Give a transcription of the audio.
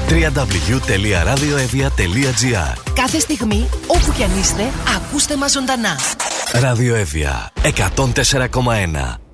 www.radioevia.gr. Κάθε στιγμή, όπου κι αν είστε, ακούστε μας ζωντανά. Ράδιο Εύβοια 104,1.